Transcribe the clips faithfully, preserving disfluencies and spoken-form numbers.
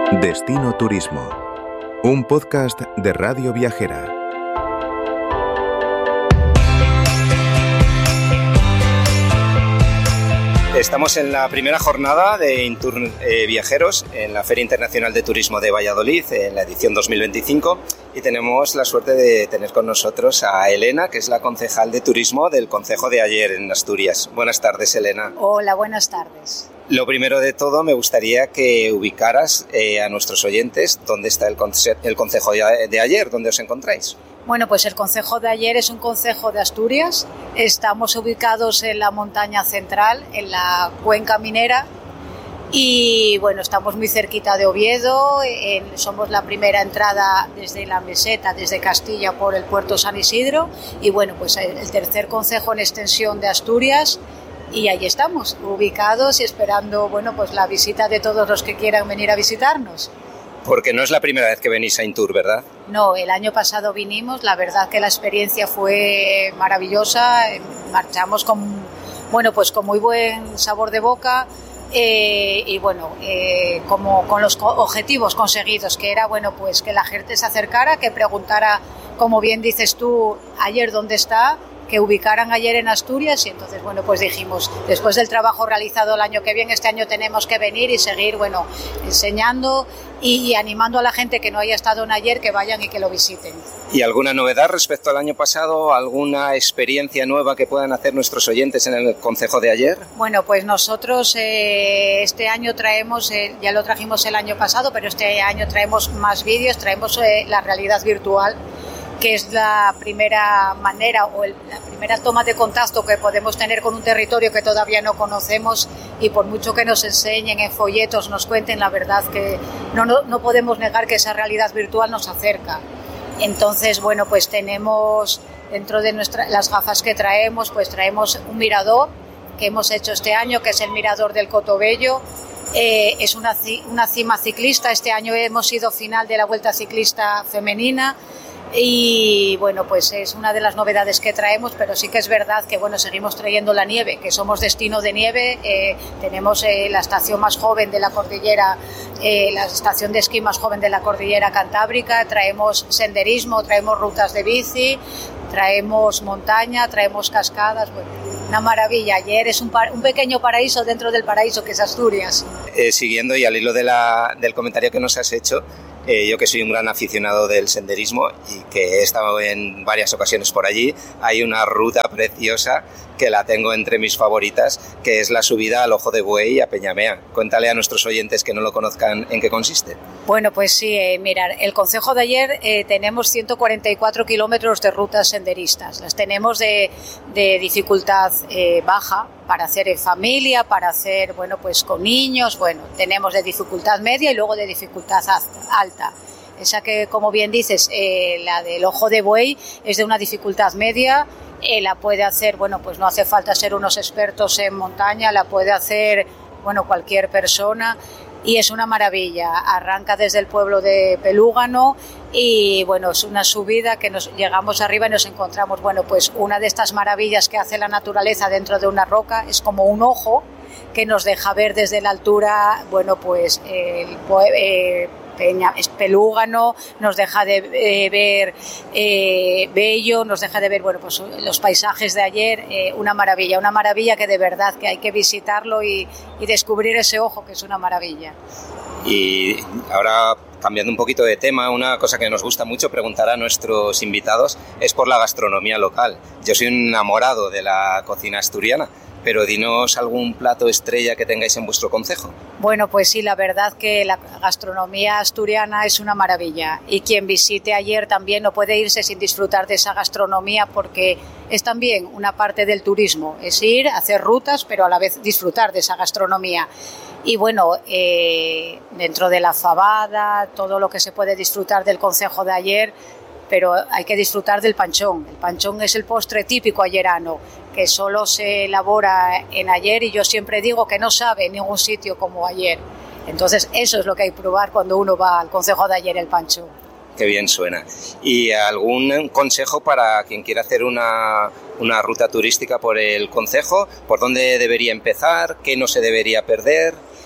Destino Turismo, un podcast de Radio Viajera. Estamos en la primera jornada de Intur eh, Viajeros en la Feria Internacional de Turismo de Valladolid, en la edición dos mil veinticinco, y tenemos la suerte de tener con nosotros a Elena, que es la concejal de turismo del Concejo de Aller en Asturias. Buenas tardes, Elena. Hola, buenas tardes. Lo primero de todo, me gustaría que ubicaras eh, a nuestros oyentes dónde está el, conce el Concejo de Aller, dónde os encontráis. Bueno, pues el Concejo de Aller es un concejo de Asturias. Estamos ubicados en la montaña central, en la cuenca minera, y bueno, estamos muy cerquita de Oviedo. En, somos la primera entrada desde la meseta, desde Castilla, por el puerto San Isidro, y bueno, pues el, el tercer concejo en extensión de Asturias. Y ahí estamos, ubicados y esperando, bueno, pues la visita de todos los que quieran venir a visitarnos. Porque no es la primera vez que venís a Intur, ¿verdad? No, el año pasado vinimos, la verdad que la experiencia fue maravillosa, marchamos con, bueno, pues con muy buen sabor de boca eh, y bueno, eh, como con los objetivos conseguidos, que era, bueno, pues que la gente se acercara, que preguntara, como bien dices tú, Aller dónde está, que ubicaran Aller en Asturias, y entonces, bueno, pues dijimos, después del trabajo realizado el año que viene, este año tenemos que venir y seguir, bueno, enseñando y, y animando a la gente que no haya estado en Aller, que vayan y que lo visiten. ¿Y alguna novedad respecto al año pasado? ¿Alguna experiencia nueva que puedan hacer nuestros oyentes en el Concejo de Aller? Bueno, pues nosotros eh, este año traemos, eh, ya lo trajimos el año pasado, pero este año traemos más vídeos, traemos eh, la realidad virtual, que es la primera manera o el, la primera toma de contacto que podemos tener con un territorio que todavía no conocemos, y por mucho que nos enseñen en folletos, nos cuenten, la verdad que no, no, no podemos negar que esa realidad virtual nos acerca. Entonces, bueno, pues tenemos dentro de nuestra, las gafas que traemos, pues traemos un mirador que hemos hecho este año, que es el mirador del Cotobello. Eh, es una, una cima ciclista. Este año hemos sido final de la Vuelta Ciclista Femenina. Y bueno, pues es una de las novedades que traemos, pero sí que es verdad que bueno, seguimos trayendo la nieve, que somos destino de nieve. Eh, tenemos eh, la estación más joven de la cordillera, eh, la estación de esquí más joven de la cordillera cantábrica. Traemos senderismo, traemos rutas de bici, traemos montaña, traemos cascadas. Bueno, una maravilla. Aller es un, par un pequeño paraíso dentro del paraíso que es Asturias. Eh, siguiendo y al hilo de la, del comentario que nos has hecho, Eh, yo que soy un gran aficionado del senderismo y que he estado en varias ocasiones por allí, hay una ruta preciosa que la tengo entre mis favoritas, que es la subida al Ojo de Buey a Peñamea. Cuéntale a nuestros oyentes que no lo conozcan en qué consiste. Bueno, pues sí, eh, mirar, el Concejo de Aller eh, tenemos ciento cuarenta y cuatro kilómetros de rutas senderistas. Las tenemos de, de dificultad eh, baja, para hacer en familia, para hacer, bueno, pues con niños. Bueno, tenemos de dificultad media y luego de dificultad alta. Esa que, como bien dices, eh, la del Ojo de Buey es de una dificultad media. Eh, la puede hacer, bueno, pues no hace falta ser unos expertos en montaña, la puede hacer, bueno, cualquier persona, y es una maravilla. Arranca desde el pueblo de Pelúgano y bueno, es una subida que nos llegamos arriba y nos encontramos, bueno, pues una de estas maravillas que hace la naturaleza dentro de una roca. Es como un ojo que nos deja ver desde la altura, bueno, pues el eh, Peña, es Pelúgano, nos deja de eh, ver eh, Bello, nos deja de ver, bueno, pues los paisajes de Aller. Eh, una maravilla, una maravilla que de verdad que hay que visitarlo y, y descubrir ese ojo, que es una maravilla. Y ahora, cambiando un poquito de tema, una cosa que nos gusta mucho preguntar a nuestros invitados es por la gastronomía local. Yo soy un enamorado de la cocina asturiana, pero dinos algún plato estrella que tengáis en vuestro concejo. Bueno, pues sí, la verdad que la gastronomía asturiana es una maravilla, y quien visite Aller también no puede irse sin disfrutar de esa gastronomía, porque es también una parte del turismo, es ir, hacer rutas, pero a la vez disfrutar de esa gastronomía. Y bueno, eh, dentro de la fabada, todo lo que se puede disfrutar del concejo de Aller, pero hay que disfrutar del panchón. El panchón es el postre típico allerano, que solo se elabora en Aller, y yo siempre digo que no sabe en ningún sitio como Aller. Entonces eso es lo que hay que probar cuando uno va al concejo de Aller, el panchón. Qué bien suena. ¿Y algún consejo para quien quiera hacer una, una ruta turística por el concejo? ¿Por dónde debería empezar? ¿Qué no se debería perder?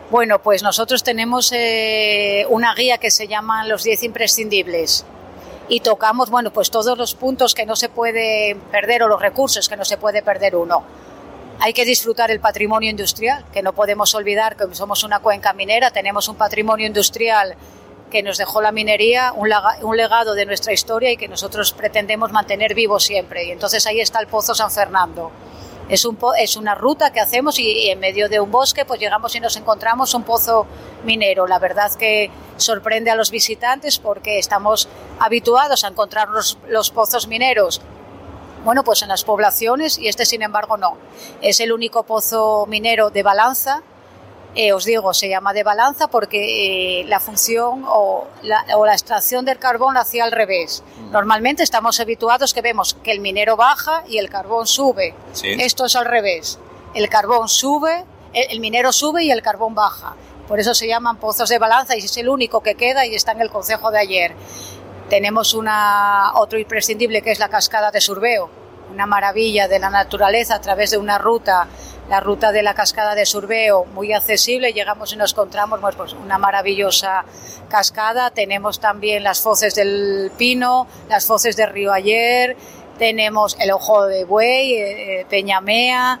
Bueno, pues nosotros tenemos eh, una guía que se llama Los diez imprescindibles y tocamos, bueno, pues todos los puntos que no se puede perder o los recursos que no se puede perder uno. Hay que disfrutar el patrimonio industrial, que no podemos olvidar que somos una cuenca minera, tenemos un patrimonio industrial que nos dejó la minería, un, lega, un legado de nuestra historia y que nosotros pretendemos mantener vivo siempre. Y entonces ahí está el Pozo San Fernando. Es, un, es una ruta que hacemos y, y en medio de un bosque pues llegamos y nos encontramos un pozo minero. La verdad que sorprende a los visitantes porque estamos habituados a encontrar los, los pozos mineros, bueno, pues en las poblaciones, y este sin embargo no. Es el único pozo minero de balanza. Eh, os digo, se llama de balanza porque eh, la función o la, o la extracción del carbón la hacía al revés. Normalmente estamos habituados que vemos que el minero baja y el carbón sube. ¿Sí? Esto es al revés. El carbón sube, el, el minero sube y el carbón baja. Por eso se llaman pozos de balanza y es el único que queda y está en el concejo de Aller. Tenemos una, otro imprescindible que es la cascada de Surbeo, una maravilla de la naturaleza a través de una ruta, la ruta de la cascada de Surbeo, muy accesible. Llegamos y nos encontramos pues, una maravillosa cascada. Tenemos también las Foces del Pino, las Foces del Río Aller, tenemos el Ojo de Buey, eh, Peñamea,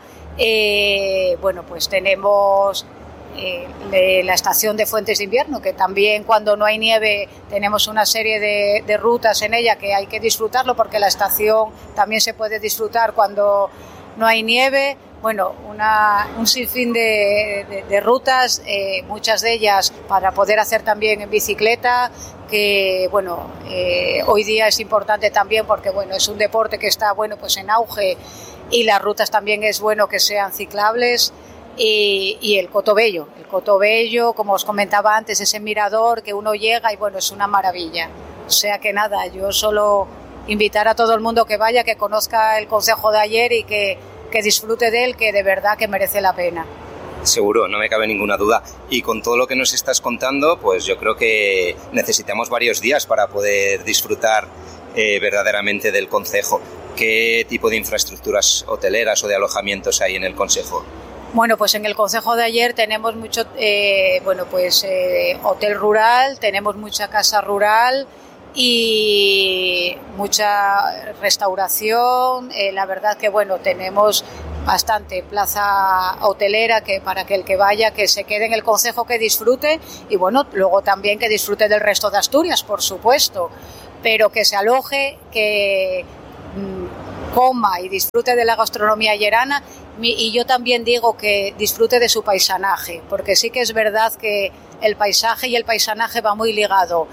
eh, bueno, pues tenemos eh, de la estación de Fuentes de Invierno, que también cuando no hay nieve tenemos una serie de, de rutas en ella que hay que disfrutarlo porque la estación también se puede disfrutar cuando no hay nieve. Bueno, una, un sinfín de, de, de rutas, eh, muchas de ellas para poder hacer también en bicicleta, que bueno, eh, hoy día es importante también porque bueno, es un deporte que está bueno, pues en auge, y las rutas también es bueno que sean ciclables. Y, y el Cotobello, el Cotobello, como os comentaba antes, ese mirador que uno llega y bueno, es una maravilla. O sea que nada, yo solo invitar a todo el mundo que vaya, que conozca el concejo de Aller y que, que disfrute de él, que de verdad que merece la pena. Seguro, no me cabe ninguna duda. Y con todo lo que nos estás contando, pues yo creo que necesitamos varios días para poder disfrutar eh, verdaderamente del concejo. ¿Qué tipo de infraestructuras hoteleras o de alojamientos hay en el concejo? Bueno, pues en el concejo de Aller tenemos mucho, eh, bueno, pues eh, hotel rural, tenemos mucha casa rural y mucha restauración. Eh, la verdad que bueno, tenemos bastante plaza hotelera que para que el que vaya, que se quede en el concejo, que disfrute, y bueno, luego también que disfrute del resto de Asturias, por supuesto, pero que se aloje, que mmm, coma y disfrute de la gastronomía allerana. Y yo también digo que disfrute de su paisanaje, porque sí que es verdad que el paisaje y el paisanaje va muy ligado,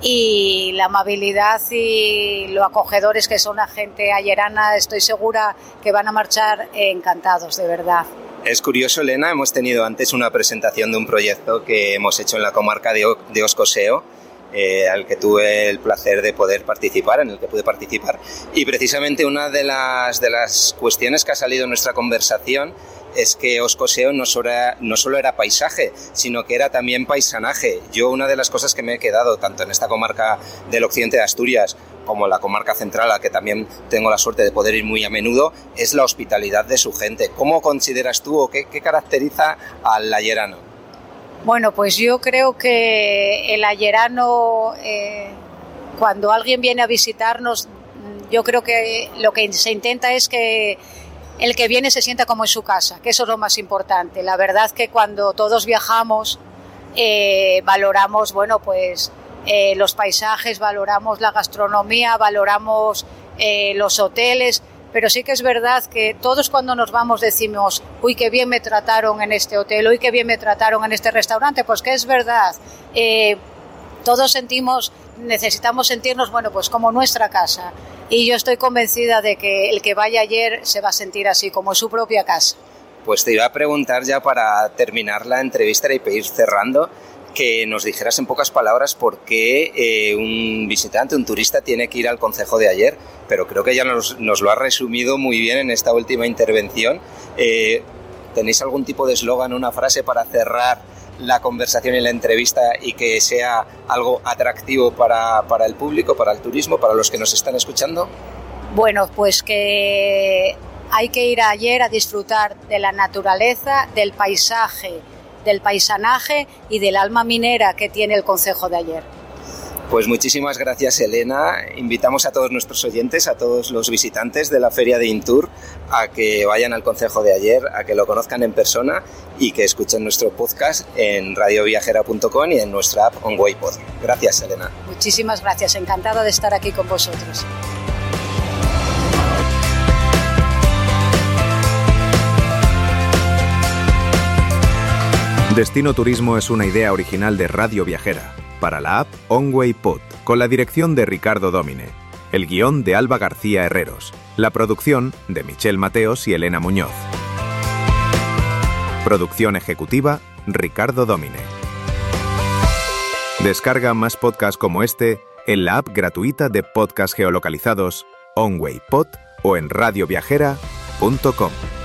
y la amabilidad y lo acogedores que son la gente allerana, estoy segura que van a marchar encantados, de verdad. Es curioso, Elena, hemos tenido antes una presentación de un proyecto que hemos hecho en la comarca de, o- de Oscoseo, Eh, al que tuve el placer de poder participar, en el que pude participar. Y precisamente una de las, de las cuestiones que ha salido en nuestra conversación es que Oscoseo no solo, era, no solo era paisaje, sino que era también paisanaje. Yo una de las cosas que me he quedado, tanto en esta comarca del occidente de Asturias como en la comarca central, a la que también tengo la suerte de poder ir muy a menudo, es la hospitalidad de su gente. ¿Cómo consideras tú o qué, qué caracteriza al allerano? Bueno, pues yo creo que el allerano, eh, cuando alguien viene a visitarnos, yo creo que lo que se intenta es que el que viene se sienta como en su casa, que eso es lo más importante. La verdad que cuando todos viajamos, eh, valoramos, bueno, pues eh, los paisajes, valoramos la gastronomía, valoramos eh, los hoteles. Pero sí que es verdad que todos cuando nos vamos decimos, uy, qué bien me trataron en este hotel, uy, qué bien me trataron en este restaurante, pues que es verdad. Eh, todos sentimos, necesitamos sentirnos, bueno, pues como nuestra casa. Y yo estoy convencida de que el que vaya ayer se va a sentir así, como en su propia casa. Pues te iba a preguntar ya para terminar la entrevista y ir cerrando, que nos dijeras en pocas palabras por qué eh, un visitante, un turista, tiene que ir al concejo de Aller, pero creo que ya nos, nos lo has resumido muy bien en esta última intervención. Eh, ¿Tenéis algún tipo de eslogan, una frase para cerrar la conversación y la entrevista y que sea algo atractivo para, para el público, para el turismo, para los que nos están escuchando? Bueno, pues que hay que ir a Aller a disfrutar de la naturaleza, del paisaje, del paisanaje y del alma minera que tiene el concejo de Aller. Pues muchísimas gracias, Elena. Invitamos a todos nuestros oyentes, a todos los visitantes de la Feria de Intur, a que vayan al concejo de Aller, a que lo conozcan en persona y que escuchen nuestro podcast en radio viajera punto com y en nuestra app OnWayPod. Gracias, Elena. Muchísimas gracias. Encantada de estar aquí con vosotros. Destino Turismo es una idea original de Radio Viajera, para la app OnWayPod, con la dirección de Ricardo Domine, el guión de Alba García Herreros, la producción de Michelle Mateos y Elena Muñoz. Producción ejecutiva, Ricardo Domine. Descarga más podcasts como este en la app gratuita de podcast geolocalizados OnWayPod o en radio viajera punto com.